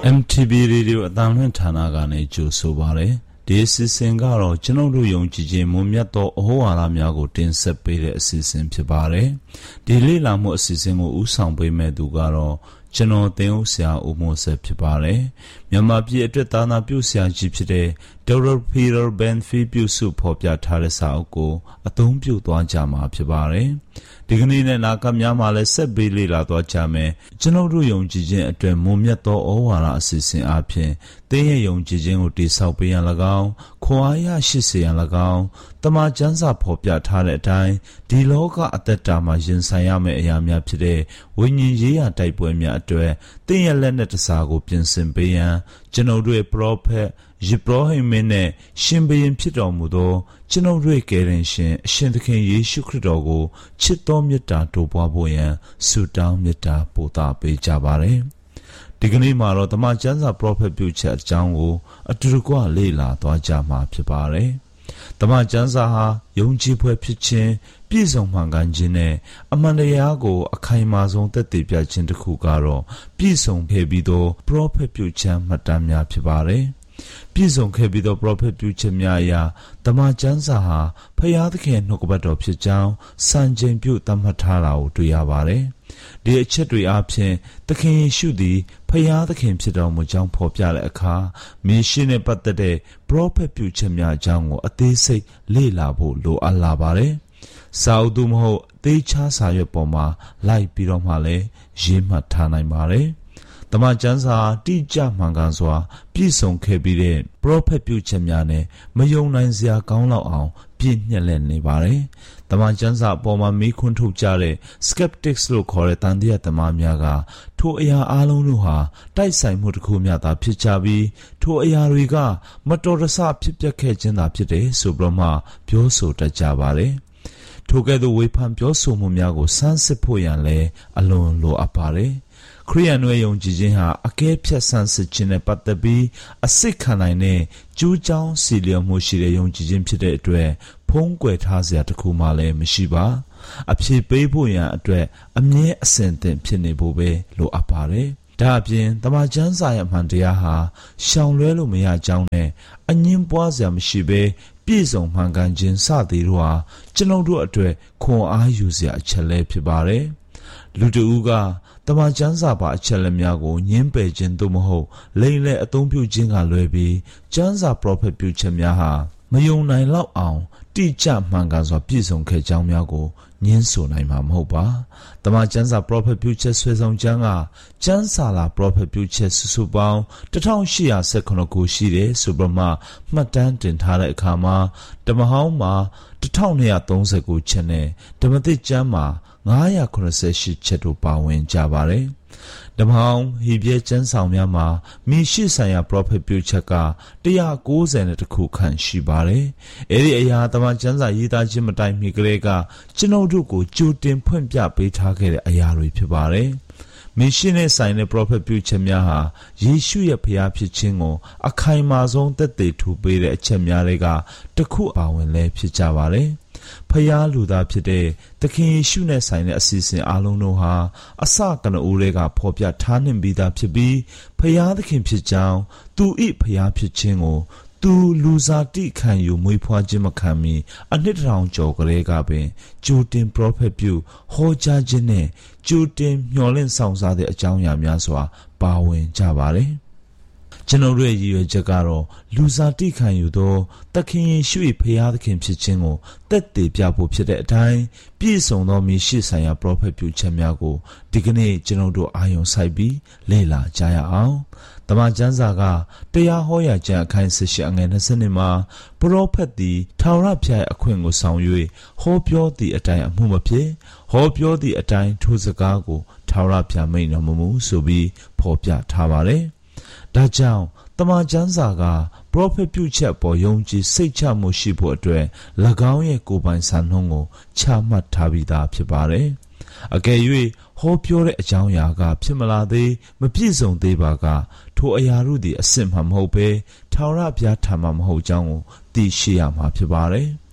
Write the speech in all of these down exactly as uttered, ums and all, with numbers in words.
M T B Radio အတန်လွှင့်ဌာနကနေကြိုဆိုပါရယ်ဒီအစီအစဉ်ကတော့ကျွန်တော်တို့ယုံကြည်ခြင်းမွန်မြတ်သောအဟောဝါဒများကိုတင်ဆက်ပေးတဲ့အစီအစဉ်ဖြစ်ပါတယ်ဒီလေ့လာမှုအစီအစဉ်ကိုဦးဆောင်ပေးမဲ့သူကတော့ကျွန်တော်သင်ဦးဆရာဦးမိုးဆက်ဖြစ်ပါတယ်မြန်မာပြည်အတွက်သာနာပြုဆရာကြီးဖြစ်တဲ့ဒေါက်တာပီတာဘန်ဖီပြုစုဖော်ပြထားတဲ့စာအုပ်ကိုအသုံးပြုသွားကြမှာဖြစ်ပါတယ်ဒီကနေ့နဲ့နာကများမှာလည်းဆက်ပေးလေ့လာသွားကြမယ်ကျွန်တော်တို့ယုံကြည်ခြင်းအတွက်မွန်မြတ်သောဩဝါဒအစီအစဉ်အပြင်သင်ရဲ့ယုံကြည်ခြင်းကိုတည်ဆောက်ပေးရန်၎င်းခွန်အားရရှိစေရန်၎င်းတမန်ကျမ်းစာဖော်ပြထားတဲ့အတိုင်းဒီလောကအသက်တာမှာရင်ဆိုင်ရမယ့်အရာများဖြစ်တဲ့ဝိညာဉ်ရေးရာတိုက်ပွဲများအတွက်သင်ရဲ့လက်နက်တစားကိုပြင်ဆင်ပေးရန်ကျွန်တော်တို့ရဲ့ပရောဖက်ယေဘရဟိမင်းနဲ့ရှင်ဘုရင်ဖြစ်တော်မူသောကျွန်ုပ်တို့ကယ်တင်ရှင်အရှင်သခင်ယေရှုခရစ်တော်ကိုချစ်တော်မြတ်တာတိုးပွားဖို့ရန်ဆုတောင်းမြတ်တာပို့သပေးကြပါရယ်ဒီကနေ့မှာတော့တမန်ကျမ်းစာပရောဖက်ပြုချက်အကြောင်းကိုအတူတကွလေ့လာသွားကြမှာဖြစ်ပါတယ်တမန်ကျမ်းစာဟာယုံကြည်ဖွယ်ဖြစ်ခြင်းပြည့်စုံမှန်ကန်ခြင်းနဲ့အမှန်တရားကိုအခိုင်အမာဆုံးသက်သေပြခြင်းတစ်ခုကတော့ပြည့်စုံခဲ့ပြီးသောပရောဖက်ပြုချက်မှတ်တမ်းများဖြစ်ပါတယ်ပြည့်စုံခဲ့ပြီးသောပရောဖက်ပြုချက်များအရာတမန်ကျမ်းစာဟာဖျားသခင်နှုတ်ကပတ်တော်ဖြစ်ကြောင်းစံချိန်ပြုသတ်မှတ်ထားတာကိုတွေ့ရပါတယ်ဒီအချက်တွေအပြင်သခင်ယေရှုသည်ဖျားသခင်ဖြစ်တော်မူကြောင်းဖော်ပြတဲ့အခါမေရှိနဲ့ပတ်သက်တဲ့ပရောဖက်ပြုချက်များအကြောင်းကိုအသေးစိတ်လေ့လာဖို့လိုအပ်လာပါတယ်စာအုပ်သူမဟုတ်အသေးချားစာရွက်ပေါ်မှာလိုက်ပြီးတော့မှလည်းရေးမှတ်ထားနိုင်ပါတယ်တမန်ကျမ်းစာတိကျမှန်ကန်စွာပြည့်စုံခဲ့ပြီးတဲ့ပရောဖက်ပြုချက်များနဲ့မယုံနိုင်စရာကောင်းလောက်အောင်ပြည့်ညက်လက်နေပါတယ်။တမန်ကျမ်းစာအပေါ်မှာမေးခွန်းထုတ်ကြတဲ့ skeptics လို့ခေါ်တဲ့တန်တရားသမားများကထိုအရာအလုံးတို့ဟာတိုက်ဆိုင်မှုတစ်ခုများသာဖြစ်ကြပြီးထိုအရာတွေကမတော်တဆဖြစ်ပျက်ခဲ့ခြင်းသာဖြစ်တယ်ဆိုပြီးမှပြောဆိုတတ်ကြပါတယ်။ထိုကဲ့သို့ဝေဖန်ပြောဆိုမှုများကိုစမ်းစစ်ဖို့ရန်လည်းအလွန်လိုအပ်ပါတယ်။ခရိယန်ရဲ့ယုံကြည်ခြင်းဟာအကဲဖြတ်ဆန်းစစ်ခြင်းနဲ့ပတ်သက်ပြီးအစစ်ခံနိုင်တဲ့ကျိုးကြောင်းစီလျော်မှုရှိတဲ့ယုံကြည်ခြင်းဖြစ်တဲ့အတွက်ဖုံးကွယ်ထားစရာတစ်ခုမှလည်းမရှိပါအဖြေပေးဖို့ရန်အတွက်အမြဲအစဉ်သင့်ဖြစ်နေဖို့ပဲလိုအပ်ပါတယ်ဒါအပြင်တမန်ကျမ်းစာရဲ့အမှန်တရားဟာရှောင်လွဲလို့မရကြောင်းနဲ့အငြင်းပွားစရာမရှိဘဲပြည့်စုံမှန်ကန်ခြင်းစသည်တို့ဟာကျွန်ုပ်တို့အတွက်ခွန်အားယူစရာအချက်လည်းဖြစ်ပါတယ်လူတဦးကတမန်ကျမ်းစာပါအချက်လက်များကိုညှင်းပယ်ခြင်းသို့မဟုတ်လိမ့်လဲအသုံးပြုခြင်းကလွဲပြီးကျမ်းစာပရောဖက်ပြုချက်များဟာမယုံနိုင်လောက်အောင်တိကျမှန်ကန်စွာပြည့်စုံခဲ့ကြောင်းများကိုညှင်းဆိုနိုင်မှာမဟုတ်ပါတမန်ကျမ်းစာပရောဖက်ပြုချက်ဆွဲဆောင်ကျမ်းကကျမ်းစာလာပရောဖက်ပြုချက်စုစုပေါင်းတစ်ထောင်ရှစ်ရာဆယ့်ခုနှစ်ခုရှိတယ်ဆိုပြီးမှမှတ်တမ်းတင်ထားတဲ့အခါမှာဓမ္မဟောင်းမှာတစ်ထောင်နှစ်ရာသုံးဆယ်ကိုချက်နဲ့ဓမ္မသစ်ကျမ်းမှာငါးရာခုနှစ်ဆယ်ရှစ်ချက်တို့ပါဝင်ကြပါတယ်ဓမ္မဟောင်းဟေဘရဲကျမ်းဆောင်များမှာမိရှိဆိုင်ရာပရောဖက်ပြုချက်ကတစ်ရာကိုးဆယ်နဲ့တစ်ခုခန့်ရှိပါတယ်အဲ့ဒီအရာတမန်ကျမ်းစာရေးသားခြင်းမတိုင်မီကလေးကကျွန်ုပ်တို့ကိုကြိုတင်ဖွင့်ပြပေးထားခဲ့တဲ့အရာတွေဖြစ်ပါတယ်မင်းရှိနဲ့ဆိုင်တဲ့ပရောဖက်ပြုချက်များဟာယေရှုရဲ့ဖျားဖြစ်ခြင်းကိုအခိုင်အမာဆုံးသက်သေထူပေးတဲ့အချက်များတွေကတစ်ခုအပါဝင်လည်းဖြစ်ကြပါတယ်ဖျားလူသားဖြစ်တဲ့သခင်ယေရှုနဲ့ဆိုင်တဲ့အစီအစဉ်အလုံးတို့ဟာအစကနဦးတွေကဖော်ပြထားနှင့်ပြီးသားဖြစ်ပြီးဖျားသခင်ဖြစ်ကြောင်းသူ၏ဖျားဖြစ်ခြင်းကိုသူလူစားတိခံယူမွေးဖွားခြင်းမခံမီအနှစ်တစ်ထောင်ကျော်ကလေးကပင်ကြိုတင်ပရောဖက်ပြုဟောကြားခြင်းနဲ့ကြိုတင်မျှော်လင့်ဆောင်စားတဲ့အကြောင်းအရာများစွာပါဝင်ကြပါတယ်ကျွန်တော်တို့ရဲ့ရည်ရွယ်ချက်ကတော့လူစားတိခံယူသောသခင်ယေရှု၏ဖျားသခင်ဖြစ်ခြင်းကိုသက်သေပြဖို့ဖြစ်တဲ့အတိုင်းပြည့်စုံသောမိရှိဆိုင်ရာပရောဖက်ပြုချက်များကိုဒီကနေ့ကျွန်တော်တို့အာရုံစိုက်ပြီးလေ့လာကြရအောင်တမန်ကျမ်းစာကတရားဟောရာကျမ်းအခန်းဆယ်ရှစ်အငယ်၂၀မှာပရောဖက်သည်ထာဝရဘုရားအခွင့်ကိုဆောင်၍ဟောပြောသည့်အတိုင်းအမှုမဖြစ်ဟောပြောသည့်အတိုင်းထိုစကားကိုထာဝရဘုရားမိန့်တော်မမူဆိုပြီးဖော်ပြထားပါတယ်ဒါကြောင့်တမန်ကျမ်းစာကပရောဖက်ပြုချက်ပေါ်ယုံကြည်စိတ်ချမှုရှိဖို့အတွက်၎င်းရဲ့ကိုယ်ပိုင်စံနှုန်းကိုချမှတ်ထားပြီးသားဖြစ်ပါတယ်အကယ်၍ဟောပြောတဲ့အကြောင်းအရာကဖြစ်မလာသေးမပြည့်စုံသေးပါကထိုအရာတို့သည်အစစ်မှမဟုတ်ဘဲထာဝရဘုရားထံမှမဟုတ်ကြောင်းကိုသိရှိရမှာဖြစ်ပါတယ်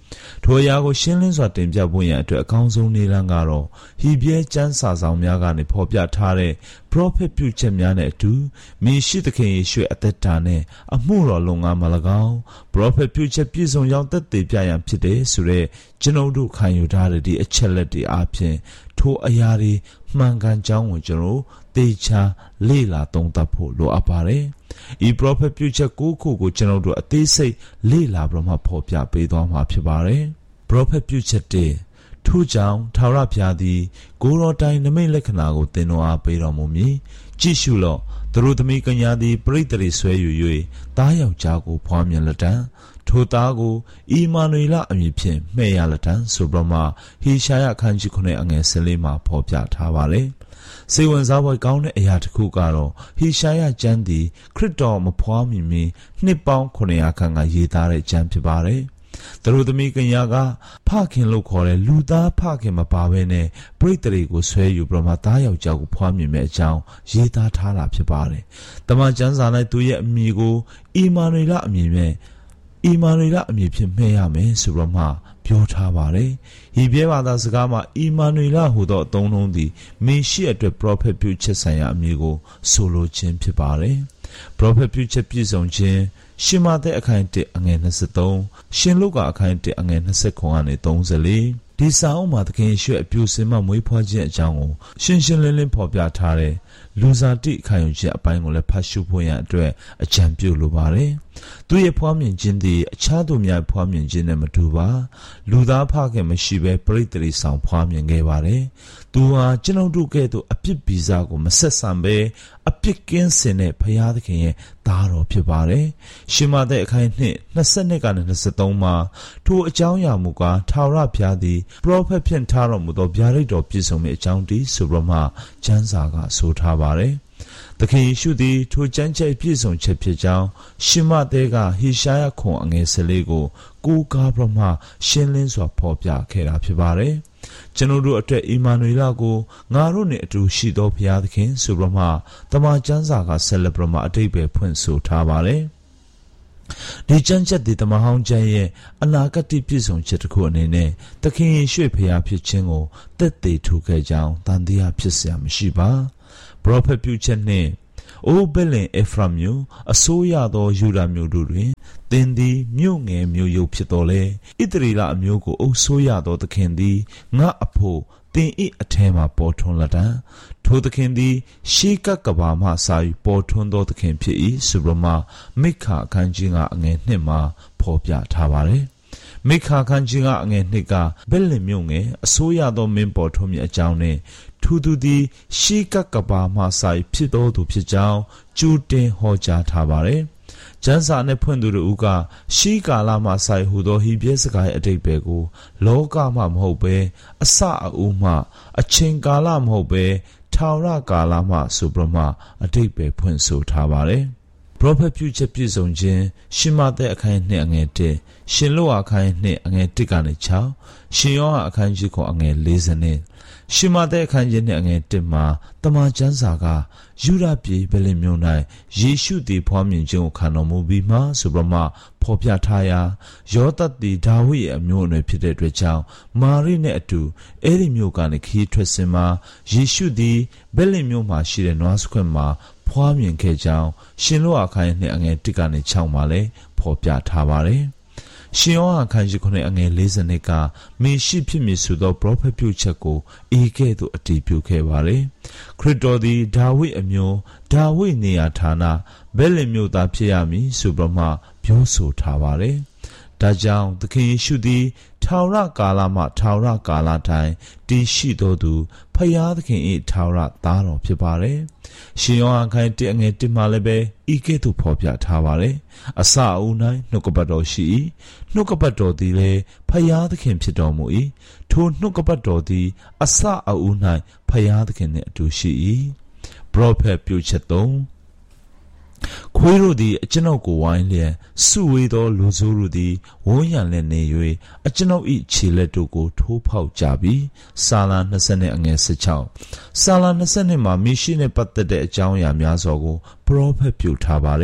ထိုအရာကိုရှင်းလင်းစွာတင်ပြဖို့ရန်အတွက်အကောင်းဆုံးနည်းလမ်းကတော့ဟီဘရဲကျမ်းစာဆောင်များကနေဖော်ပြထားတဲ့ prophet ပြုချက်များနဲ့အတူမိရှိသခင်ယေရှုအသက်တာနဲ့အမှုတော်လုံငါမှ၎င်း prophet ပြုချက်ပြည့်စုံရောက်သက်သေပြရန်ဖြစ်တယ်ဆိုတဲ့ကျွန်ုပ်တို့ခံယူထားတဲ့ဒီအချက်လက်တွေအပြင်ထိုအရာတွေမှန်ကန်ကြောင်းကိုကျွန်တော်သေချာလေ့လာသုံးသပ်ဖို့လိုအပ်ပါတယ်။ဤ prophet ပြုချက်ကိုခုကိုကျွန်တော်တို့အသေးစိတ်လေ့လာပြီးမှဖော်ပြပေးသွားမှာဖြစ်ပါတယ်။ prophet ပြုချက်တဲ့ထို့ကြောင့်ထာဝရဘုရားသည်ကိုယ်တော်တိုင်နမိတ်လက္ခဏာကိုသင်တော်အားပေးတော်မူမည်ကြည့်ရှုလော့သူတို့သမီးကညာသည်ပရိသတ်တွေဆွဲယူ၍သားယောက်ျားကိုဖွားမြင်လက်တံထိုသားကိုအီမာနွေလအမည်ဖြင့်မှဲ့ရလက်တံဆိုပြီးမှဟေရှာယအခန်းကြီးခုနှစ်အငယ်ဆယ်လေးမှာဖော်ပြထားပါတယ်စေဝန်စားပွဲကောင်းတဲ့အရာတစ်ခုကတော့ဟေရှာယကျမ်းသည်ခရစ်တော်မဖွားမြင်မီနှစ်ပေါင်းခုနှစ်ရာခန့်ကရေးသားတဲ့ကျမ်းဖြစ်ပါတယ်သူတို့သမီးကညာကဖခင်လို့ခေါ်တဲ့လူသားဖခင်မပါဘဲနဲ့ပရိသတ်တွေကိုဆွဲယူပြီးမှသားယောက်ျားကိုဖွားမြင်မဲ့အကြောင်းရေးသားထားတာဖြစ်ပါတယ်။တမန်ကျမ်းစာ၌သူရဲ့အမည်ကိုအီမာနွေလအမည်နဲ့အီမာနွေလအမည်ဖြင့်မှဲ့ရမယ်ဆိုပြီးမှပြောထားပါတယ်။ဟီဘရဲဘာသာစကားမှာအီမာနွေလဟူသောအသုံးလုံးသည်မေရှိအတွက် prophet ပြုချက်ဆိုင်ရာအမည်ကိုဆိုလိုခြင်းဖြစ်ပါတယ်။ prophet ပြုချက်ပြည့်စုံခြင်းရှင်မသက်အခန်းတစ်အငယ်၂၃ရှင်လုကာအခန်းတစ်အငယ်၂၉ကနေ၃၄ဒီစာအုပ်မှာသခင်ယေရှုအပြုစင်မှမွေးဖွားခြင်းအကြောင်းကိုရှင်းရှင်းလင်းလင်းဖော်ပြထားတဲ့လူစားတိခံယူခြင်းအပိုင်းကိုလည်းဖတ်ရှုဖို့ရန်အတွက်အကြံပြုလိုပါတယ်။သူရဲ့ဖွားမြင်ခြင်းသည်အခြားသူများဖွားမြင်ခြင်းနဲ့မတူပါ။လူသားဖခင်မရှိဘဲပရိသတ်ဆောင်ဖွားမြင်ခဲ့ပါတယ်။သူဟာကျွန်ုပ်တို့ကဲ့သို့အပြစ်ဗီဇကိုမဆက်ဆံဘဲအပြစ်ကင်းစင်တဲ့ဘုရားသခင်ရဲ့သားတော်ဖြစ်ပါတယ်။ရှင်မသက်အခန်းနှစ်၂၂ကနေ၂၃မှာထိုအကြောင်းအရာမူကားထာဝရဘုရားသည်ပရောဖက်ဖြင့်ထားတော်မူသောဗျာဒိတ်တော်ပြည့်စုံမယ့်အကြောင်းတည်းဆိုပြီးမှကျမ်းစာကဆိုထားပါတယ်။သခင်ယေရှုသည်ထိုကျမ်းချက်ပြည့်စုံချက်ဖြစ်ကြောင်းရှင်မသဲကဟေရှာယခွန်အငယ်၁၄ကိုကိုးကားပြီးမှရှင်းလင်းစွာဖော်ပြခဲ့တာဖြစ်ပါတယ်။ကျွန်တော်တို့အတွက်အီမာနွေလကိုငါတို့နဲ့အတူရှိသောဘုရားသခင်ဆိုပြီးမှတမန်ကျမ်းစာကဆက်လက်ပြီးမှအတိတ်ပဲဖွင့်ဆိုထားပါတယ်။ဒီကျမ်းချက်ဒီတမန်ဟောင်းကျမ်းရဲ့အနာဂတ်ပြည့်စုံချက်တစ်ခုအနေနဲ့သခင်ယေရှုဘုရားဖြစ်ခြင်းကိုသက်သေထူခဲ့ကြောင်းတန်တရားဖြစ်เสียမရှိပါ။ prophet ပြုချက်နှင့်အိုဘဲလင်အေဖရမြို့အစိုးရသောယူဒာမြို့တို့တွင်သင်သည်မြို့ငယ်မြို့ရုပ်ဖြစ်တော်လဲဣသရေလအမျိုးကိုအုပ်စိုးရသောသခင်သည်ငါအဖို့သင်၏အထဲမှပေါ်ထွန်းလာတံထိုသခင်သည်ရှေးကပ်ကဘာမှစာယူပေါ်ထွန်းသောသခင်ဖြစ်၏ဆိုပြီးမှမိခါအခန်းကြီးကအငယ်နှစ်မှာဖော်ပြထားပါတယ်မိခါခန်းကြီးကအငယ်နှစ်ကဘဲလင်မြို့ငယ်အစိုးရသောမင်းပေါ်ထွန်းမြတ်အကြောင်းနဲ့သူသူသည်ရှေးကပ်ကဘာမှစာယူဖြစ်တော်သူဖြစ်ကြောင်းကျူတင်ဟောကြားထားပါတယ်ကျမ်းစာနဲ့ဖွင့်သူတို့ကရှေးကာလမှဆိုင်ဟူသောဟိဘရဲစကားရဲ့အတိတ်ပဲကိုလောကမှမဟုတ်ပဲအစအဦးမှအချိန်ကာလမဟုတ်ပဲထာဝရကာလမှဆိုပြီးမှအတိတ်ပဲဖွင့်ဆိုထားပါတယ်။ prophet ပြုချက်ပြည့်စုံခြင်းရှင်မသက်အခန်းနှစ်အငယ်တစ်ရှင်လောအခန်းနှစ်အငယ်တစ်ကနေ၆ရှင်ယောဟန်အခန်းကြီးကိုအငယ်၄၀နဲ့ရှင်မသက်အခန်းကြီးနှစ်အငယ်တစ်မှာတမန်ကျမ်းစာကယူဒပြည်ဗလင်မြို့၌ယေရှုသည်ဖွားမြင်ခြင်းကိုခံတော်မူပြီးမှဆိုပြီးမှဖော်ပြထားရာယောသတ်သည်ဒါဝိဒ်ရဲ့အမျိုးအနွယ်ဖြစ်တဲ့အတွက်ကြောင့်မာရိနဲ့အတူအဲ့ဒီမြို့ကနေခရီးထွက်စဉ်မှာယေရှုသည်ဗလင်မြို့မှာရှိတဲ့နွားစခွက်မှာဖွားမြင်ခဲ့ကြောင်းရှင်လောအခန်းနှစ်အငယ်တစ်ကနေ၆မှာလည်းဖော်ပြထားပါတယ်ရှင်ယောဟန်အခန်းကြီးခုနှစ်အငယ်၄၀ကမေရှိဖြစ်မည်ဆိုသော prophet ပြုချက်ကိုအေကဲ့သို့အတည်ပြုခဲ့ပါတယ်ခရစ်တော်သည်ဒါဝိဒ်အမျိုးဒါဝိဒ်နေရာဌာနဗက်လင်မြို့သားဖြစ်ရမည်ဆိုပြီးမှပြောဆိုထားပါတယ်ဒါကြောင့်သခင်ယေရှုသည်ထာဝရကာလမှထာဝရကာလတိုင်းတည်ရှိတော်သူဖယားသခင်၏ထာဝရသားတော်ဖြစ်ပါတယ်ရှင်ယောဟန်ခန်းတစ်အငယ်တစ်မှာလည်းပဲဤကဲ့သို့ဖော်ပြထားပါတယ်အစအဦး၌နှုတ်ကပတ်တော်ရှိ၏နှုတ်ကပတ်တော်သည်လည်းဖယားသခင်ဖြစ်တော်မူ၏ထိုနှုတ်ကပတ်တော်သည်အစအဦး၌ဖယားသခင်နှင့်အတူရှိ၏ပရောဖက်ပြုချက်သုံးခွေးတို့သည်အကျွန်ုပ်ကိုဝိုင်းလျက်စုဝေးသောလူဆိုးတို့သည်ဝန်းရံလျက်နေ၍အကျွန်ုပ်၏ခြေလက်တို့ကိုထိုးဖောက်ကြပြီစာလ၂၀အငယ်၁၆စာလ၂၀မှာမိရှိနှင့်ပတ်သက်တဲ့အကြောင်းအရာများစွာကိုပရောဖက်ပြုထားပါတယ်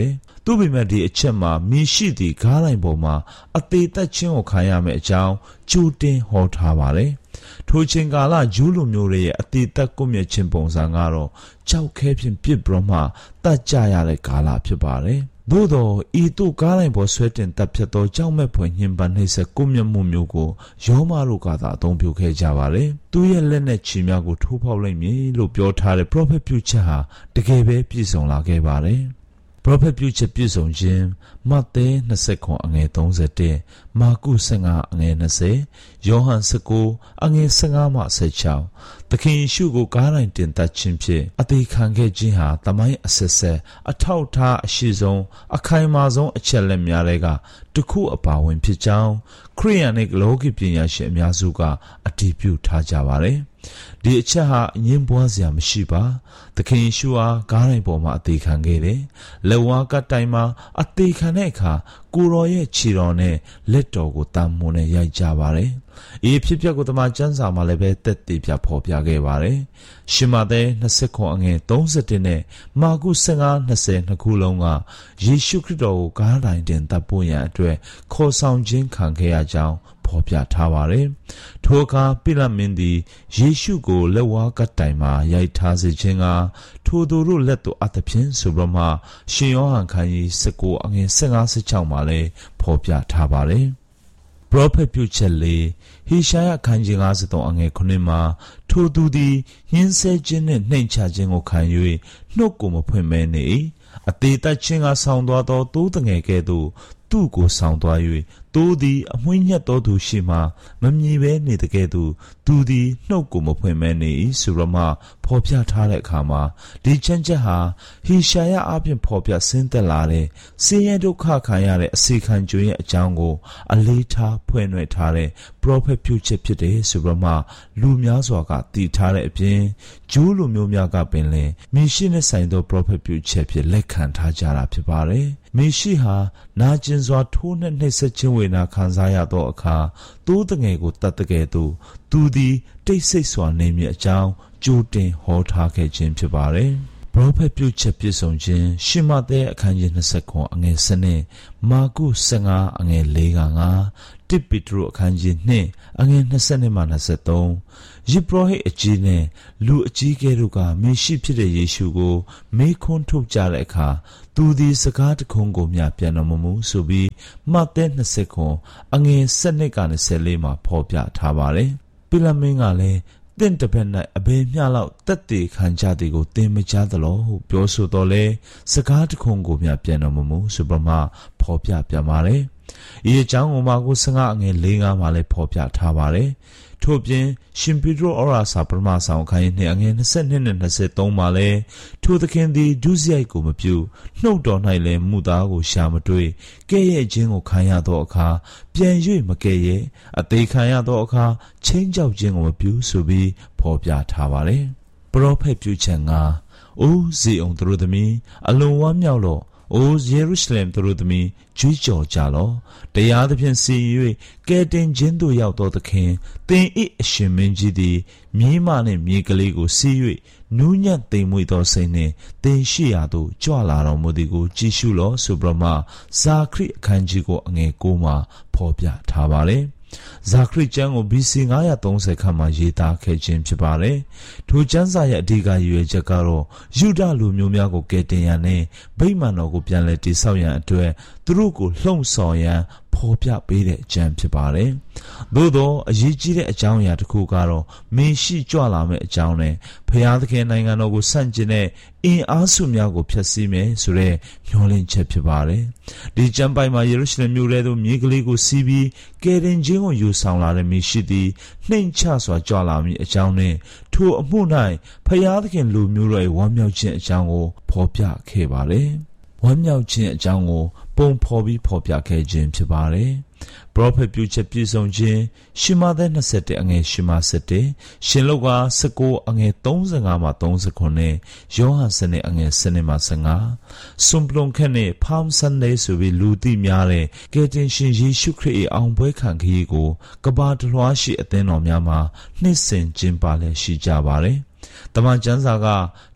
သူ့ပေမဲ့ဒီအချက်မှာမိရှိသည့်ကားတိုင်းပေါ်မှာအသေးသက်ချင်းကိုခံရမယ့်အကြောင်းကြိုတင်ဟောထားပါတယ်ထိုချိန်ကာလဂျူးလူမျိုးတွေရဲ့အသေးသက်ကွမျက်ချင်းပုံစံကတော့ကြောက်ခဲဖြင့်ပြစ်ပြီးမှတတ်ကြရတဲ့ကာလဖြစ်ပါတယ်သို့သောဤသို့ကားတိုင်းပေါ်ဆွဲတင်တပ်ဖြတ်သောကြောက်မဲ့ဖွယ်ညှဉ်းပန်းနှိပ်စက်ကွမျက်မှုမျိုးကိုယောမတို့ကသာအသုံးပြုခဲ့ကြပါတယ်သူရဲ့လက်နဲ့ခြေများကိုထိုးဖောက်လိုက်မည်လို့ပြောထားတဲ့ prophet ပြုချက်ဟာတကယ်ပဲပြည့်စုံလာခဲ့ပါတယ်prophet ပြုချက်ပြည့်စုံခြင်းမဿဲ၂၉အငယ်၃၁မာကု၁၅အငယ်၂၀ယောဟန်၁၉အငယ်၁၅မှ၁၆သခင်ယေရှုကိုကားတိုင်းတင်သက်ခြင်းဖြင့်အသေးခံခဲ့ခြင်းဟာတမိုင်းအဆက်ဆက်အထောက်ထားအရှိဆုံးအခိုင်အမာဆုံးအချက်လက်များတွေကတခုအပါဝင်ဖြစ်ကြောင်းခရိယန်နဲ့လောကီပညာရှင်အများစုကအတည်ပြုထားကြပါတယ်ဒီအချက်ဟာအငင်းပွားစရာမရှိပါသခင်ယေရှုဟာကားတိုင်းပေါ်မှာအသေးခံခဲ့တယ်လက်ဝါးကတိုင်မှာအသေးခံတဲ့အခါကိုရောရဲ့ခြေတော်နဲ့လက်တော်ကိုတမ်းမွန်နဲ့ရိုက်ကြပါတယ်ဤဖြစ်ပျက်ကိုတမန်ကျမ်းစာမှာလည်းပဲတက်တည်ပြဖော်ပြခဲ့ပါတယ်ရှင်မဿဲ၂၉အငယ်၃၁နဲ့မာကု၁၅ ၂၀နှစ်ခုလုံးကယေရှုခရစ်တော်ကိုကားတိုင်းတင်တပ်ပို့ရန်အတွက်ခေါ်ဆောင်ခြင်းခံခဲ့ရကြောင်းဖော်ပြထားပါတယ်ထိုအခါပိလမင်းသည်ယေရှုကိုလက်ဝါးကတိုင်မှာရိုက်ထားစေခြင်းကထိုသူတို့လက်သို့အသဖြင့်ဆိုပြီးမှရှင်ယောဟန်ခန်းကြီး၁၉အငယ်၁၅ ၁၆မှာလည်းဖော်ပြထားပါတယ်ပရောဖက်ပြုချက်လေးဟေရှာယခန်းကြီး၅၃အငယ်၉မှာထိုသူသည်ညှင်းဆဲခြင်းနှင့်နှိမ်ချခြင်းကိုခံ၍နှုတ်ကိုမဖွင့်မဲနေအသေးသက်ခြင်းကဆောင်းသွားသောသိုးတငယ်ကဲ့သို့သူ့ကိုဆောင်းသွား၍သိုးသည်အမွှေးညက်သောသူရှိမှမမြည်ဘဲနေတကဲ့သို့သူသည်နှုတ်ကိုမဖွင့်မဲနေ၏ဆိုရမှဖော်ပြထားတဲ့အခါမှာဒီချမ်းချက်ဟာဟေရှာယအပြင်ဖော်ပြဆင်းသက်လာတဲ့ဆင်းရဲဒုက္ခခံရတဲ့အစီခံကြွရဲ့အကြောင်းကိုအလေးထားဖွင့်နှွှဲထားတဲ့ပရောဖက်ပြုချက်ဖြစ်တယ်ဆိုရမှလူများစွာကတည်ထားတဲ့အပြင်ဂျူးလူမျိုးများကပင်လင်မိရှိနဲ့ဆိုင်သောပရောဖက်ပြုချက်ဖြစ်လက်ခံထားကြတာဖြစ်ပါတယ်မိရှိဟာနာကျင်စွာထိုးနှက်နှိပ်စက်ခြင်းဝေဒနာခံစားရသောအခါသိုးတငယ်ကိုတတ်တကယ်သို့သူသည်တိတ်ဆိတ်စွာနေမည်အကြောင်းကြိုတင်ဟောထားခဲ့ခြင်းဖြစ်ပါတယ်ပရောဖက်ပြုချက်ပြည့်စုံခြင်းရှမဿဲအခန်းကြီး၂၉အငယ်၁၀မာကု၁၅အငယ်၄က၅တစ်ပိတရုအခန်းကြီး၂အငယ်၂၂မှ၂၃ယိပရောဟိတ်အကြီးနဲ့လူအကြီးကဲတို့ကမေရှိဖြစ်တဲ့ယေရှုကိုမေးခွန်းထုတ်ကြတဲ့အခါသူသည်စကားတခုံးကိုမျှပြန်တော်မမူဆိုပြီးမဿဲ၂၉အငယ်၁၂ကနေ၁၄မှာဖော်ပြထားပါတယ်ပိလမင်းကလည်းတင့်တပတ်၌အဘယ်မျှလောက်တက်တည်ခံကြသည်ကိုသင်မကြားသလိုဟုပြောဆိုတော့လေစကားတခုံးကိုမျှပြန်တော်မမူဆိုပြီးမှဖော်ပြပြန်ပါတယ်ဤအကြောင်းကိုမာကု၁၅အငယ်၄ကမှာလည်းဖော်ပြထားပါတယ်ထို့ပြင်ရှင်ပေတရုဩဝါဒစာပထမဆောင်အခန်းကြီး၂အငယ်၂၂နဲ့၂၃မှာလည်းထိုသခင်သည်ဒုစရိုက်ကိုမပြုနှုတ်တော်၌လည်းမူသားကိုရှာမတွေ့ကဲ့ရဲ့ခြင်းကိုခံရသောအခါပြန်၍မကဲ့ရဲ့အသေးခံရသောအခါချင်းကြောက်ခြင်းကိုမပြုဆိုပြီးဖော်ပြထားပါတယ်ပရောဖက်ပြုချက်၅အိုးဇေအောင်သူတို့သမီးအလွန်ဝမ်းမြောက်လော့အိုယေရုရှလင်သူတို့သမီးကြွေးကြော်ကြလော့တရားသဖြင့်စီ၍ကဲတင်ခြင်းသို့ရောက်သောသခင်သင်၏အရှင်မင်းကြီးသည်မြေမနှင့်မြေကလေးကိုစီး၍နူးညံ့သိမ်မွေ့သောစိတ်နှင့်သင်ရှိရာသို့ကြွလာတော်မူသည်ကိုကြည့်ရှုလော့ဆိုပြီးမှဇာခရိအခန်းကြီးကိုအငယ်၉မှာဖော်ပြထားပါတယ်ဇာခရိကျမ်းကို ဘီ စီ ၅၃၀ခန့်မှာရေးသားခဲ့ခြင်းဖြစ်ပါတယ်။ထိုကျမ်းစာရဲ့အဓိကရည်ရွယ်ချက်ကတော့ယူဒလူမျိုးများကိုကယ်တင်ရန်နဲ့ဗိမာန်တော်ကိုပြန်လည်တည်ဆောက်ရန်အတွက်သူတို့ကိုလှုံ့ဆော်ရန်ဖော်ပြပေးတဲ့အကြံဖြစ်ပါတယ်။သို့သောအရေးကြီးတဲ့အကြောင်းအရာတစ်ခုကတော့မင်းရှိကြွလာမယ့်အကြောင်းနဲ့ဖျားသခင်နိုင်ငံတော်ကိုဆန့်ကျင်တဲ့အင်အားစုများကိုဖျက်ဆီးမယ်ဆိုတဲ့မျှော်လင့်ချက်ဖြစ်ပါတယ်။ဒီကျမ်းပိုင်မှာယေရုရှလင်မြို့ထဲသို့မြေကလေးကိုစီးပြီးကယ်တင်ခြင်းကိုယူဆောင်လာတဲ့မရှိသည်နှိမ်ချစွာကြွလာမည်အကြောင်းနဲ့ထိုအမှု၌ဖျားသခင်လူမျိုးတို့ရဲ့ဝမ်းမြောက်ခြင်းအကြောင်းကိုဖော်ပြခဲ့ပါတယ်။ဝမ်းမြောက်ခြင်းအကြောင်းကိုပုံဖော်ပြီးဖော်ပြခဲ့ခြင်းဖြစ်ပါတယ်။ပရောဖက်ပြုချက်ပြည့်စုံခြင်းရှမဿဲ၂၁အငယ်ရှမ၁၁ရှင်လုကာ၁၉အငယ်၃၅မှ၃၉ယောဟန်စနေအငယ်၁၂မှ၁၅စွန်ပလွန်ခက်နဲ့ဖမ်ဆန်ဒေးဆိုပြီးလူသိများတဲ့ကယ်တင်ရှင်ယေရှုခရစ်၏အောင်ပွဲခံခရီးကိုကမ္ဘာတစ်လွှားရှိအသင်းတော်များမှာနှစ်စဉ်ကျင်းပလည်ရှိကြပါတယ်။တမန်ကျမ်းစာကထို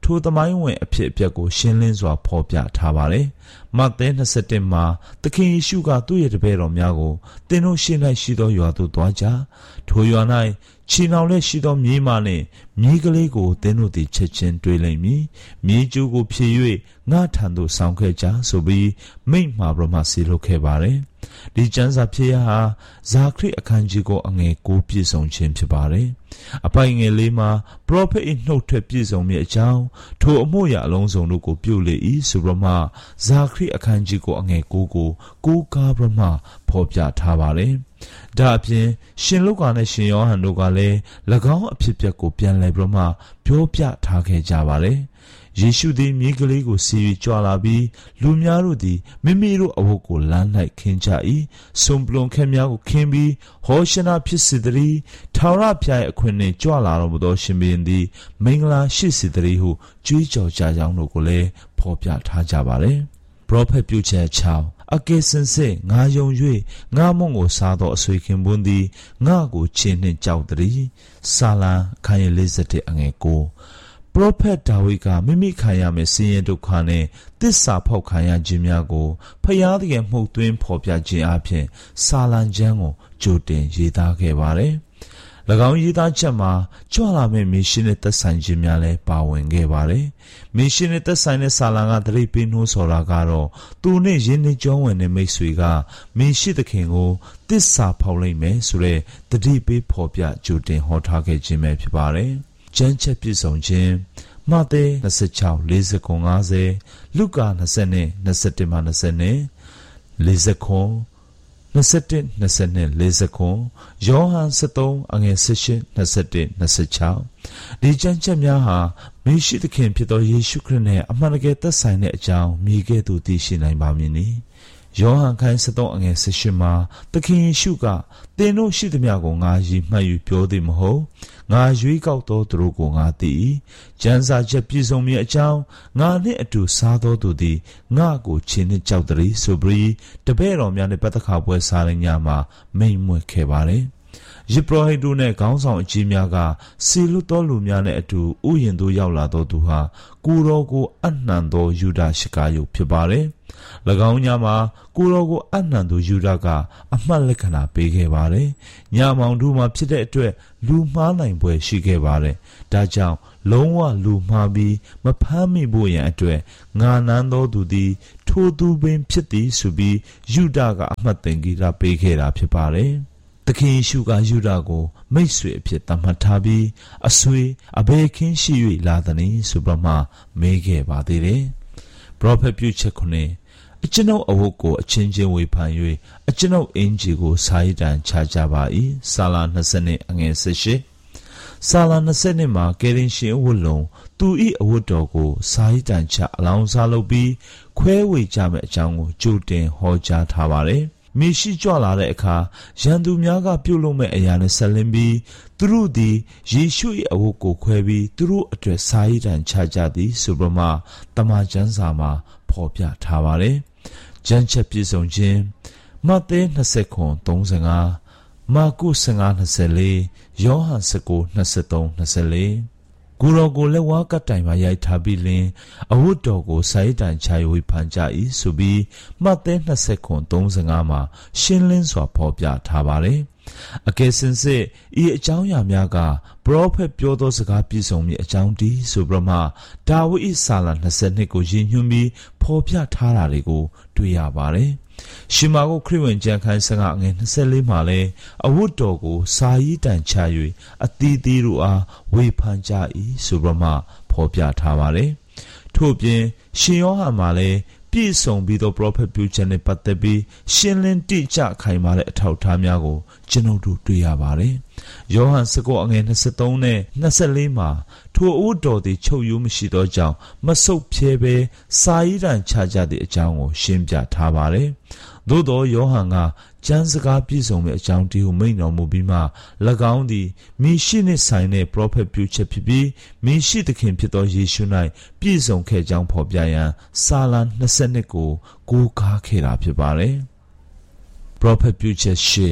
ထိုသမိုင်းဝင်အဖြစ်အပျက်ကိုရှင်းလင်းစွာဖော်ပြထားပါတယ်။မဿဲ၂၁မှာသခင်ယေရှုကသူ့ရဲ့တပည့်တော်များကိုသင်တို့ရှေ့၌ရှိသောရွာသို့သွားကြ။ထိုရွာ၌ချီနှောင်လက်ရှိသောမြေးမနှင့်မြေးကလေးကိုသင်တို့သည်ချက်ချင်းတွေ့လိမ့်မည်။မြေးကျူးကိုဖြည့်၍ငါထံသို့ဆောင်ခဲ့ကြဆိုပြီးမိန့်မှာပရမစီလုပ်ခဲ့ပါတယ်။ဒီကျမ်းစာဖြစ်ရဟာဇာခရိအခန်းကြီးကိုအငယ်ကိုပြည့်စုံခြင်းဖြစ်ပါတယ်။အပိုင်ငယ်လေးမှာပရောဖက်၏နှုတ်ထွက်ပြည့်စုံမည်အကြောင်းထိုအမှုရာအလုံးစုံတို့ကိုပြုလေ၏ဆိုပြီးမှဇာခရိအခန်းကြီးကိုအငယ်ကိုကိုကိုးကားပြီးမှဖော်ပြထားပါတယ်။ဒါအပြင်ရှင်လုကာနဲ့ရှင်ယောဟန်တို့ကလည်း၎င်းအဖြစ်အပျက်ကိုပြန်လည်ပြီးမှပြောပြထားခဲ့ကြပါတယ်။ယေရှုသည်မြေကလေးကိုစီးကြွလာပြီးလူများတို့သည်မိမိတို့အဝတ်ကိုလမ်း၌ခင်းကြ၏စွန်ပလွန်ခဲများကိုခင်းပြီးဟောရှနာဖြစ်စေတည်းထာဝရဘုရားရဲ့အခွင့်နှင့်ကြွလာတော်မူသောရှင်ဘုရင်သည်မင်္ဂလာရှိစေတည်းဟုကြွေးကြော်ကြကြောင်းတို့ကိုလည်းဖော်ပြထားကြပါတယ်။ပရောဖက်ပြုချက်၆အကယ်စင်စစ်ငါယုံ၍ငါမုံကိုစားသောအဆွေခင်ပွန်းသည်ငါကိုချင်းနှင့်ကြောက်တည်းဆာလံခန်းရဲ့လေးစတဲ့ အငယ်ကိုပရောဖက်ဒါဝိဒ်ကမိမိခံရမယ့်ဆင်းရဲဒုက္ခနဲ့သစ္စာဖောက်ခံရခြင်းများကိုဖျားသခင်မှုတ်သွင်းဖော်ပြခြင်းအပြင်ဆာလံကျမ်းကိုကြိုတင်ရေးသားခဲ့ပါတယ်။၎င်းရေးသားချက်မှာကြွလာမယ့်မေရှိနဲ့သက်ဆိုင်ခြင်းများလည်းပါဝင်ခဲ့ပါတယ်။မေရှိနဲ့သက်ဆိုင်တဲ့ဆာလံကတရိပ်ပေးနှိုးဆိုတာကတော့သူနဲ့ယင်းနှကြောဝင်တဲ့မိတ်ဆွေကမေရှိသခင်ကိုသစ္စာဖောက်လိုက်မယ်ဆိုတဲ့တတိပေးဖော်ပြကြိုတင်ဟောထားခဲ့ခြင်းပဲဖြစ်ပါတယ်။ကျမ်းချက်ပြည့်စုံခြင်းမဿဲ၂၆ ၄၉ ၅၀လုကာ၂၀နဲ့၂၁မှ၂၀နဲ့၄၀၂၁ ၂၂ ၄၀ယောဟန်၁၃အငယ်၁၈ ၂၁ ၂၆ဒီကျမ်းချက်များဟာမေရှိသခင်ဖြစ်သောယေရှုခရစ်နဲ့အမှန်တကယ်သက်ဆိုင်တဲ့အကြောင်းမြည်ခဲ့သူသိရှိနိုင်ပါမည်နီယောဟန်ခန်း၁၃အငယ်၁၈မှာသခင်ယေရှုကသင်တို့ရှိသမျှကိုငါရည်မှတ်၍ပြောသည်မဟုတ်ငါရွေးကောက်သောသူတို့ကိုငါသိ၏ကျမ်းစာချက်ပြည့်စုံမည်အကြောင်းငါနှင့်အတူစားသောသူသည်ငါကိုချီနှင့်ကြောက်တည်းဆိုပြီးတပည့်တော်များနှင့်ပတ်သက်ခါပွဲစားရညမှာမိန့်မွက်ခဲ့ပါတယ်ယိပရောဟိတ်တို့နဲ့ခေါင်းဆောင်အကြီးများကစီလွတ်သောလူများနဲ့အတူဥယျာဉ်သို့ရောက်လာသောသူဟာကိုတော်ကိုအနှံသောယူဒရှကာယုဖြစ်ပါတယ်။၎င်းညမှာကိုတော်ကိုအနှံသောယူဒကအမှတ်လက္ခဏာပေးခဲ့ပါတယ်။ညမောင်တို့မှာဖြစ်တဲ့အတွက်လူမှားနိုင်ပွဲရှိခဲ့ပါတယ်။ဒါကြောင့်လုံးဝလူမှားပြီးမဖမ်းမိဖို့ရန်အတွက်ငါနန်းသောသူသည်ထိုသူပင်ဖြစ်သည်ဆိုပြီးယူဒကအမှတ်သင်္ကေတပေးခဲ့တာဖြစ်ပါတယ်။သခင်ယေရှုကယူဒကိုမိတ်ဆွေအဖြစ်သတ်မှတ်ထားပြီးအဆွေအဘယ်ခင်းရှိ၍လာသည်ဆိုပြီးမှမေးခဲ့ပါသေးတယ်။ပရောဖက်ပြုချက်ခုနှစ်အကျွန်ုပ်အဝတ်ကိုအချင်းချင်းဝေဖန်၍အကျွန်ုပ်အင်ဂျီကိုစာရည်တံချကြပါ၏ဆာလာ၂၀အငယ်၁၈ဆာလာ၂၀မှာကယ်တင်ရှင်အဝတ်လုံးသူ၏အဝတ်တော်ကိုစာရည်တံချအလောင်းစားလုပ်ပြီးခွဲဝေကြမယ့်အကြောင်းကိုကြိုတင်ဟောကြားထားပါတယ်။မေရှိကြွလာတဲ့အခါရန်သူများကပြုတ်လို့မဲ့အရာနဲ့ဆက်လင်းပြီးသူတို့သည်ယေရှု၏အဝတ်ကိုခွဲပြီးသူတို့အတွက်စာရည်တံချကြသည်ဆိုပြီးမှတမန်ကျမ်းစာမှာဖော်ပြထားပါတယ်။ကျမ်းချက်ပြည့်စုံခြင်းမဿဲ၂၀ခွန်၃၅မာကု၁၅၂၄ယောဟန်၁၉၂၃၂၄ကိုရောကိုလက်ဝါးကတိုင်မှာရိုက်ထားပြီးလင်အဝတ်တော်ကိုစာရည်တံချ၍ဝေဖန်ကြ၏ဆိုပြီးမဿဲ၂၀ခွန်၃၅မှာရှင်းလင်းစွာဖော်ပြထားပါတယ်။အကယ်စင်စစ်ဤအကြောင်းအရာများကပရောဖက်ပြောသောစကားပြည့်စုံမည်အကြောင်းတည်းဆိုပြီးမှဒါဝိဒ်၏ဆာလံ၂၂ကိုရည်ညွှန်းပြီးဖော်ပြထားတာတွေကိုတွေ့ရပါတယ်။ရှင်မာကုခရစ်ဝင်ကျမ်းခန်း၁၅အငယ်၂၄မှာလည်းအဝတ်တော်ကိုစာရည်တံချ၍အသီးသီးတို့အားဝေဖန်ကြ၏ဆိုပြီးမှဖော်ပြထားပါတယ်။ထို့ပြင်ရှင်ယောဟန်မှာလည်းပြည့်စုံပြီးသောပရောဖက်ပြုချက်နဲ့ပတ်သက်ပြီးရှင်းလင်းတိကျခိုင်မာတဲ့အထောက်အထားများကိုကျွန်ုပ်တို့တွေ့ရပါတယ်။ယောဟန်၁၉အငယ်၂၃နဲ့၂၄မှာထိုအဝတ်တော်သည်ချုပ်ရိုးမရှိသောကြောင့်မဆုတ်ဖြဲဘဲစာရည်တံချကြသည့်အကြောင်းကိုရှင်းပြထားပါတယ်။သို့သောယောဟန်ကကျမ်းစကားပြည့်စုံမဲ့အကြောင်းတည်းကိုမိန့်တော်မူပြီးမှ၎င်းသည်မိရှိနှင့်ဆိုင်တဲ့ပရောဖက်ပြုချက်ဖြစ်ပြီးမိရှိသခင်ဖြစ်သောယေရှု၌ပြည့်စုံခဲ့ကြောင်းဖော်ပြရန်စာလံ၂၂ကိုကိုးကားခဲ့တာဖြစ်ပါတယ်။ပရောဖက်ပြုချက်ရှေ့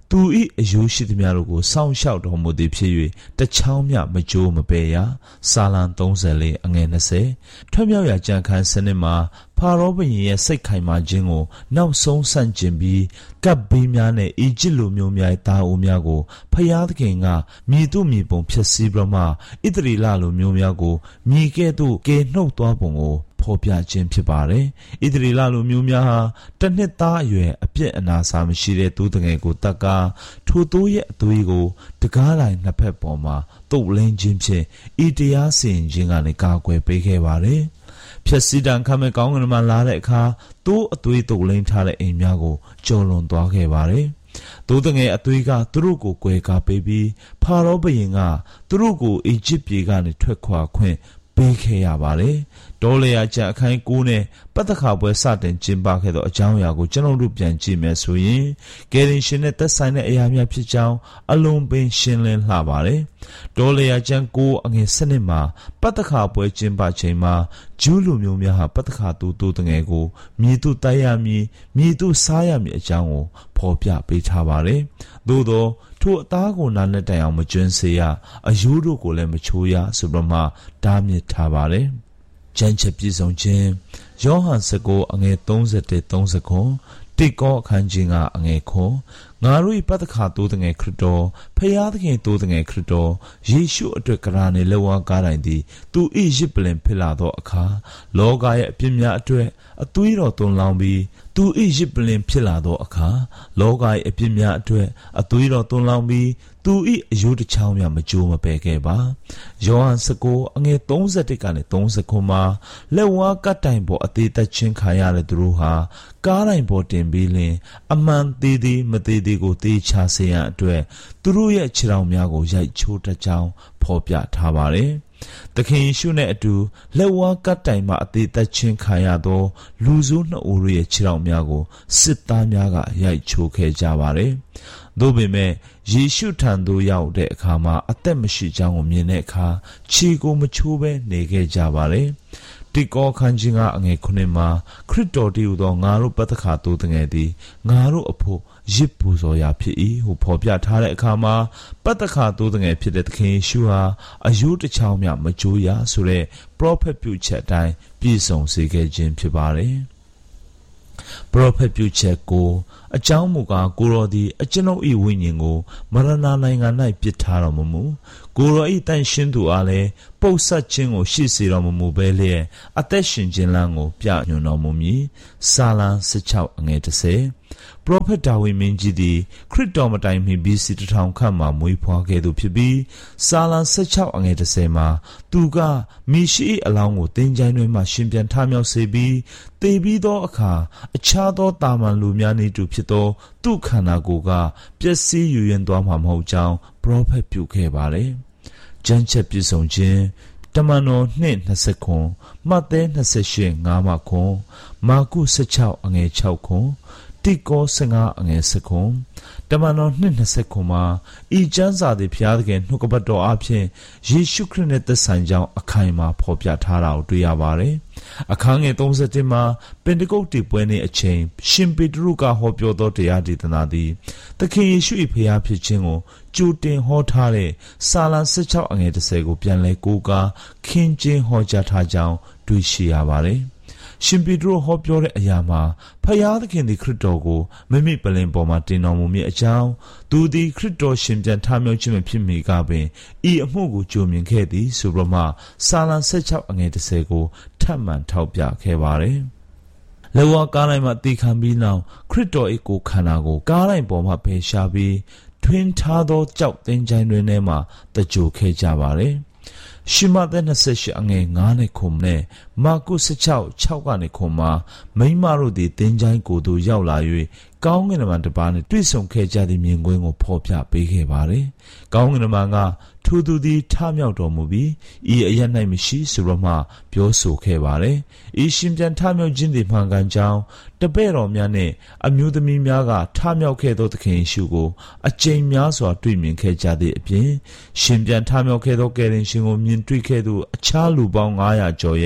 သူဤအယိုးရှိသည်များတို့ကိုစောင့်ရှောက်တော်မူသည်ဖြစ်၍တချောင်းမြမကြိုးမပယ်ရစာလံသုံး၄အငယ်၂၀ထွက်မြောက်ရာကြံခန်းစနစ်မှာဖာရောဘုရင်ရဲ့စိတ်ခိုင်မာခြင်းကိုနောက်ဆုံးဆန့်ကျင်ပြီးကပ်ဘေးများနဲ့အီဂျစ်လူမျိုးများရဲ့တာအုပ်များကိုဖျားသခင်ကမြေသူမြေပုံဖြစ်စည်းပြီးမှဣသရေလလူမျိုးများကိုမြေကဲ့သို့ကယ်နှုတ်သွားပုံကိုဖော်ပြခြင်းဖြစ်ပါတယ်။ဣသရေလလူမျိုးများဟာတစ်နှစ်သားအရွယ်အပြစ်အနာစာမရှိတဲ့သူတငယ်ကိုတတ်ကားထိုသူရဲ့အသွေးကိုတကားတိုင်းနှစ်ဖက်ပေါ်မှာတုပ်လင်းခြင်းဖြင့်ဤတရားစီရင်ခြင်းကနေကာကွယ်ပေးခဲ့ပါတယ်။ဖြစ်စီတံခမဲ့ကောင်းကင်မှာလာတဲ့အခါသူ့အသွေးတုပ်လင်းထားတဲ့အိမ်များကိုကျော်လွန်သွားခဲ့ပါတယ်။သူတငယ်အသွေးကသူတို့ကိုကွယ်ကားပေးပြီးဖာရောဘုရင်ကသူတို့ကိုအီဂျစ်ပြည်ကနေထွက်ခွာခွင့်ပေးခဲ့ရပါတယ်။ဒေါ်လေယာကျအခန်းကိုနဲ့ပတ်သက်ခါပွဲစတင်ကျင်းပခဲ့သောအကြောင်းအရာကိုကျွန်တော်တို့ပြန်ကြည့်မယ်ဆိုရင်ကယ်တင်ရှင်နဲ့သက်ဆိုင်တဲ့အရာများဖြစ်ကြောင်းအလုံးပင်ရှင်းလင်းလှပါတယ်။ဒေါ်လေယာကျန်းကိုအငယ်စနစ်မှာပတ်သက်ခါပွဲကျင်းပချိန်မှာဂျူးလူမျိုးများဟာပတ်သက်ခါတူတူတငယ်ကိုမြေသူတိုက်ရမည်မြေသူစားရမည်အကြောင်းကိုဖော်ပြပေးထားပါတယ်။သို့သောထိုအသားကိုနားနဲ့တိုင်အောင်မကျွန်းစေရအယိုးတို့ကိုလည်းမချိုးရဆိုပြီးမှတားမြစ်ထားပါတယ်။ကျမ်းချက်ပြည့်စုံခြင်းယောဟန်၁၉အငယ်၃၁ ၃၉တိကောအခန်းကြီးကအငယ်ခွန်ငါတို့၏ပတ္တခါတိုးတငယ်ခရစ်တော်ဖျားသခင်တိုးတငယ်ခရစ်တော်ယေရှုအတွက်ကရာနေလက်ဝါးကားတိုင်းသည်သူ၏ရစ်ပလင်ဖြစ်လာသောအခါလောကရဲ့အပြစ်များအတွက်အသွေးတော်သွန်လောင်းပြီးသူ၏ရစ်ပလင်ဖြစ်လာသောအခါလောကရဲ့အပြစ်များအတွက်အသွေးတော်သွန်လောင်းပြီးသူ၏အယိုးတစ်ချောင်းများမကြိုးမပယ်ခဲ့ပါယောဟန်၁၉အငယ်၃၁ကနေ၃၉မှာလက်ဝါးကတ်တိုင်ပေါ်အသေးသက်ချင်းခံရတဲ့သူတို့ဟာကားတိုင်ပေါ်တင်ပြီးလင်အမှန်သေးသေးမသေးသေးကိုသေချာစေရန်အတွက်သူတို့ရဲ့ခြေထောက်များကိုရိုက်ချိုးတတ်ကြောင်းဖော်ပြထားပါတယ်သခင်ယေရှုနဲ့အတူလက်ဝါးကတ်တိုင်မှာအသေးသက်ချင်းခံရသောလူစုနှစ်ဦးရဲ့ခြေထောက်များကိုစစ်သားများကရိုက်ချိုးခဲ့ကြပါတယ်သို့ပေမဲ့ယေရှုထံသို့ရောက်တဲ့အခါမှာအသက်မရှိကြောင်းကိုမြင်တဲ့အခါခြေကိုမချိုးဘဲနေခဲ့ကြပါတယ်တိကောခန်းကြီးကအငယ်ခုနှစ်မှာခရစ်တော်တည်ဟူသောငါတို့ပတ္တခါတိုးတငယ်သည်ငါတို့အဖို့ရစ်ပူဇော်ရာဖြစ်၏ဟုဖော်ပြထားတဲ့အခါမှာပတ္တခါတိုးတငယ်ဖြစ်တဲ့သခင်ယေရှုဟာအယိုးတစ်ချောင်းမြမကြိုးရဆိုတဲ့ပရောဖက်ပြုချက်အတိုင်းပြည့်စုံစေခဲ့ခြင်းဖြစ်ပါတယ်ပရောဖက်ပြုချက်ကိုအကြောင်းမူကားကိုရောသည်အကျွန်ုပ်၏ဝိညာဉ်ကိုမရဏနိုင်ငံ၌ပစ်ထားတော်မမူကိုရော၏တန်ရှင်းသူအားလည်းပုတ်ဆက်ခြင်းကိုရှိစေတော်မမူဘဲလျက်အသက်ရှင်ခြင်းလမ်းကိုပြညွှန်တော်မူမည်စာလံ၁၆အငယ်၁၀ပရောဖက်ဒါဝိမင်းကြီးသည်ခရစ်တော်မတိုင်မီဘီစီတစ်ထောင်ခန့်မှမွေးဖွားခဲ့သူဖြစ်ပြီးစာလံ၁၆အငယ်၁၀မှာသူကမိရှိအလောင်းကိုသင်္ချိုင်းတွင်မှရှင်ပြန်ထမြောက်စေပြီးတေပြီးသောအခါအခြားသောတာမန်လူများနှင့်တူဖြစ်သောသူ့ခန္ဓာကိုယ်ကပျက်စီးယူရင်းသွားမှာမဟုတ်ကြောင်းပရောဖက်ပြုခဲ့ပါတယ်။ကျမ်းချက်ပြည့်စုံခြင်းတမန်တော်၂၂၀မှတ်သဲ၂၈၅မှခွန်မာကု၁၆အငယ်၆ခွန်တိကော၁၅အငယ်၁ခွန်တမန်တော်၂၂၀မှာဤကျမ်းစာသည်ဘုရားသခင်နှုတ်ကပတ်တော်အဖျင်ယေရှုခရစ်နှင့်သက်ဆိုင်ကြောင်းအခိုင်အမာဖော်ပြထားတာကိုတွေ့ရပါတယ်။အခန်းငယ်၃၁မှာပင်တကုတ်တီပွဲနေ့အချိန်ရှင်ပေတရုကဟောပြောသောတရားဒေသနာသည်သခင်ယေရှု၏ဘုရားဖြစ်ခြင်းကိုကြိုတင်ဟောထားတဲ့စာလံ၁၆အငယ်၁၀ကိုပြန်လည်ကိုးကားခင်းကျင်းဟောကြားထားကြောင်းတွေ့ရှိရပါတယ်။ရှင်ပေတရုဟောပြောတဲ့အရာမှာဖယားသခင်သည်ခရစ်တော်ကိုမိမိပလင်ပေါ်မှာတင်တော်မူမည်အကြောင်းသူသည်ခရစ်တော်ရှင်ပြန်ထမြောက်ခြင်းဖြစ်မိကပင်ဤအမှုကိုကြိုမြင်ခဲ့သည်ဆိုပြီးမှစာလံ၁၆အငယ်၁၀ကိုထပ်မံထောက်ပြခဲ့ပါတယ်။လက်ဝါးကားတိုင်းမှာတည်ခံပြီးနောက်ခရစ်တော်၏ကိုယ်ခန္ဓာကိုကားတိုင်းပေါ်မှာဖယ်ရှားပြီးထွင်းထားသောကြောက်သင်္ချိုင်းတွင်ထဲမှာတကြိုခဲ့ကြပါတယ်။ရှမသက်၂၈အငယ်၅နဲ့ခုနဲ့မာကု၁၆ ၆ကနေခုမှာမိန်းမတို့သည်သင်္ချိုင်းကိုယ်သို့ရောက်လာ၍ကောင်းကင်တမန်တစ်ပါးနှင့်တွေ့ဆုံခဲ့ကြသည့်မြင်ကွင်းကိုဖော်ပြပေးခဲ့ပါတယ်။ကောင်းကင်တမန်ကထိုသူသည်ထမြောက်တော်မူပြီးဤအရ၌မရှိဆိုတော့မှပြောဆိုခဲ့ပါတယ်။ဤရှင်ပြန်ထမြောက်ခြင်းသည်မှန်ကန်ကြောင်းတပည့်တော်များနှင့်အမျိုးသမီးများကထမြောက်ခဲ့သောသခင်ယေရှုကိုအကြိမ်များစွာတွေ့မြင်ခဲ့ကြသည့်အပြင်ရှင်ပြန်ထမြောက်ခဲ့သောကယ်တင်ရှင်ကိုမြင်တွေ့ခဲ့သူအခြားလူပေါင်း၅၀၀ကျော်ရဲ့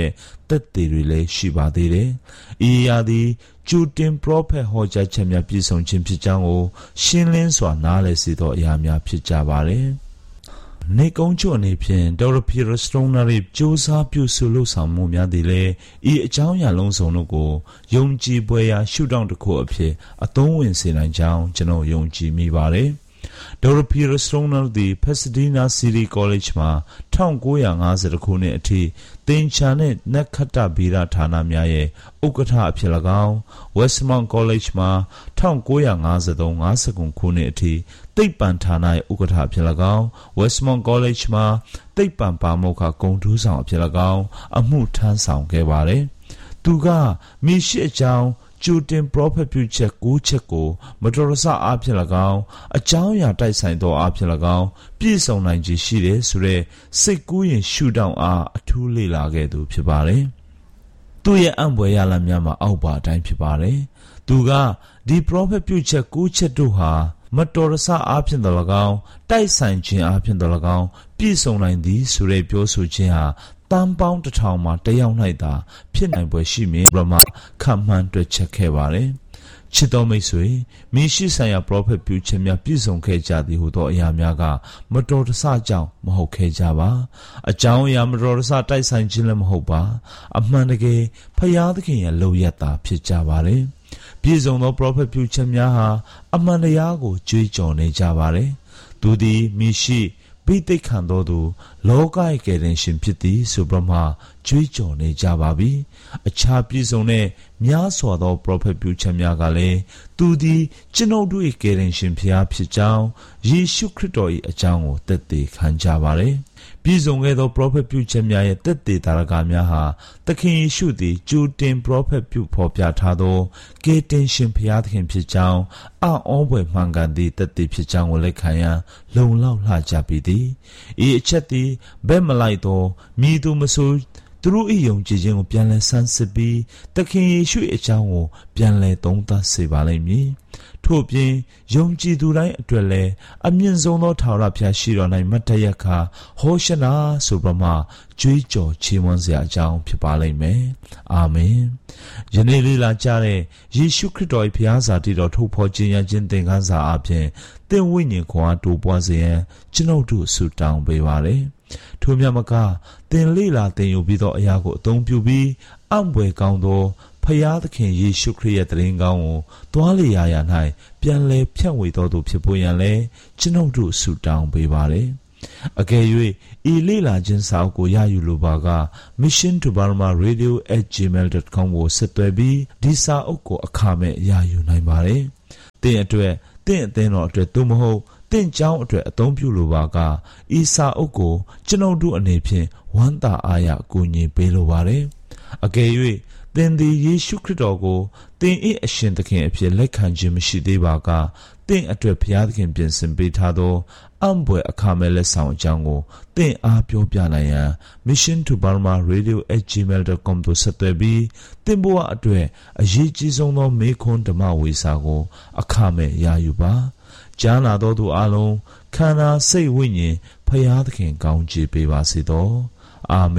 သက်သေတွေလည်းရှိပါသေးတယ်။ဤရာသည်ကျူတင်ပရောဖက်ဟောကြားချက်များပြည့်စုံခြင်းဖြစ်ကြောင်းကိုရှင်းလင်းစွာနားလည်စေသောအရာများဖြစ်ကြပါတယ်။နေကုန်းချိုအနေဖြင့်ဒေါ်ရပီရစတုံနာရီစူးစမ်းပြုစုလုပ်ဆောင်မှုများသည်လည်းဤအကြောင်းအရာလုံးစုံတို့ကိုယုံကြည်ပွေရာရှုထောင့်တစ်ခုအဖြစ်အသုံးဝင်စေနိုင်ကြောင်းကျွန်တော်ယုံကြည်မိပါတယ်။ဒေါ်ရပီရစတုံနာဒီဖက်ဆဒီနာစီရီကောလိပ်မှာ၁၉၅၀ခုနှစ်အထိသင်္ချာနဲ့နက္ခတ္တဗီရဌာနများရဲ့ဥက္ကဋ္ဌအဖြစ်၎င်း Westmount College မှာ၁၉၅၃ ၅၇ခုနှစ်အထိသိပ္ပံဌာနရဲ့ဥက္ကဋ္ဌအဖြစ်၎င်း Westmount College မှာသိပ္ပံပါမောက္ခဂုဏ်ထူးဆောင်အဖြစ်၎င်းအမှုထမ်းဆောင်ခဲ့ပါတယ်။သူကမိရှိအကြောင်းကျူတင်ပရောဖက်ပြုချက်၉ချက်ကိုမတော်တဆအားဖြင့်၎င်းအကြောင်းအရာတိုက်ဆိုင်သောအားဖြင့်၎င်းပြည့်စုံနိုင်ခြင်းရှိတယ်ဆိုတဲ့စိတ်ကူးရင်ရှုထောင့်အားအထူးလေ့လာခဲ့သူဖြစ်ပါတယ်။သူ့ရဲ့အံ့ဖွယ်ရလဒ်များမှာအောက်ပါအတိုင်းဖြစ်ပါတယ်။သူကဒီပရောဖက်ပြုချက်၉ချက်တို့ဟာမတော်တဆအားဖြင့်သော၎င်းတိုက်ဆိုင်ခြင်းအားဖြင့်သော၎င်းပြည့်စုံနိုင်သည်ဆိုတဲ့ပြောဆိုခြင်းဟာတန်ပေါင်းတစ်ထောင်မှာတယောက်၌သာဖြစ်နိုင်ပွဲရှိမည်ဘရမခန့်မှန်းတွက်ချက်ခဲ့ပါတယ်။ချစ်တော်မိတ်ဆွေမိရှိဆိုင်ရာပရောဖက်ပြုချက်များပြည့်စုံခဲ့ကြသည်ဟုသောအရာများကမတော်တဆကြောင့်မဟုတ်ခဲ့ကြပါအကြောင်းအရာမတော်တဆတိုက်ဆိုင်ခြင်းလည်းမဟုတ်ပါအမှန်တကယ်ဖျားသခင်ရဲ့လုံရတာဖြစ်ကြပါတယ်။ပြည့်စုံသောပရောဖက်ပြုချက်များဟာအမှန်တရားကိုကြွေးကြော်နေကြပါတယ်။သူသည်မိရှိပိဋိတ်ခံတော်သူလောကရဲ့ကယ်တင်ရှင်ဖြစ်သည်ဆိုပြီးမှကြွေးကြော်နေကြပါပြီအခြားပြည့်စုံတဲ့များစွာသောပရောဖက်ပြုချက်များကလည်းသူသည်ကျွန်ုပ်တို့၏ကယ်တင်ရှင်ဖျားဖြစ်ကြောင်းယေရှုခရစ်တော်၏အကြောင်းကိုသက်သေခံကြပါတယ်ပြည့်စုံခဲ့သောပရောဖက်ပြုချက်များရဲ့သက်သေသာရကများဟာသခင်ယေရှုသည်ကြိုတင်ပရောဖက်ပြုဖော်ပြထားသောကယ်တင်ရှင်ဖျားသခင်ဖြစ်ကြောင်းအံ့ဩဖွယ်မှန်ကန်သည့်သက်သေဖြစ်ကြောင်းကိုလက်ခံရန်လုံလောက်လှကြပြီသည်ဤအချက်သည်ဘက်မလိုက်သောမိသူမဆိုသူတို့၏ယုံကြည်ခြင်းကိုပြန်လည်ဆန်းစစ်ပြီးသခင်ယေရှု၏အကြောင်းကိုပြန်လည်သုံးသပ်စေပါလိမ့်မည်ထို့ပြင်ယုံကြည်သူတိုင်းအတွက်လည်းအမြင့်ဆုံးသောထာဝရဘုရားရှိတော်၌မတ်တရက်ခါဟောရှနာဆိုပြီးမှကြွေးကြော်ချီးမွမ်းစရာအကြောင်းဖြစ်ပါလိမ့်မယ်အာမင်ယနေ့လေ့လာကြတဲ့ယေရှုခရစ်တော်၏ဘုရားစာတိတော်ထုတ်ဖော်ခြင်းရခြင်းသင်ခန်းစာအပြင်သင်ဝိညာဉ်ခွန်အားတိုးပွားစေရန်ကျွန်ုပ်တို့ဆုတောင်းပေးပါရစေထိုမြတ်မကသင်လေ့လာသင်ယူပြီးသောအရာကိုအသုံးပြုပြီးအံ့ဖွယ်ကောင်းသောဖယားသခင်ယေရှုခရစ်ရဲ့တရင်ကောင်းကိုတွားလေရာရာ၌ပြန်လည်ဖြန့်ဝေတော်သူဖြစ်ပေါ်ရန်လည်းကျွန်ုပ်တို့ဆုတောင်းပေးပါရစေအကယ်၍ဤလေ့လာခြင်းစာအုပ်ကိုရယူလိုပါက mission to burma radio at gmail dot com ကိုဆက်သွယ်ပြီးဒီစာအုပ်ကိုအခမဲ့ရယူနိုင်ပါတယ်သင်အတွက်သင်အသင်းတော်အတွက်သို့မဟုတ်သင်เจ้าအတွက်အသုံးပြုလိုပါကဤစာအုပ်ကိုကျွန်ုပ်တို့အနေဖြင့်ဝမ်းသာအားရအကူအညီပေးလိုပါတယ်အကယ်၍သင်သည်ယေရှုခရစ်တော်ကိုသင်၏အရှင်သခင်အဖြစ်လက်ခံခြင်းမရှိသေးပါကသင်အတွက်ဘုရားသခင်ပြင်ဆင်ပေးထားသောအံ့ဖွယ်အခမဲ့လက်ဆောင်အကြောင်းကိုသင်အားပြောပြနိုင်ရန် mission to burma radio at gmail dot com သို့ဆက်သွယ်ပြီးသင်ဘဝအတွက်အရေးကြီးဆုံးသောမေခွန်းဓမ္မဝေစာကိုအခမဲ့ရယူပါကြားနာတော်သူအလုံးခန္ဓာစိတ်ဝိညာဉ်ဖျားသခင်ကောင်းချီးပေးပါစေသောအာမင်